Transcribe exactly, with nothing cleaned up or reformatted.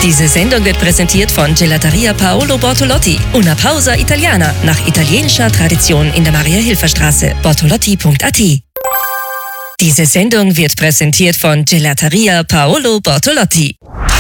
Diese Sendung wird präsentiert von Gelateria Paolo Bortolotti. Una pausa italiana, nach italienischer Tradition in der Maria-Hilfer-Straße. bortolotti punkt a t. Diese Sendung wird präsentiert von Gelateria Paolo Bortolotti.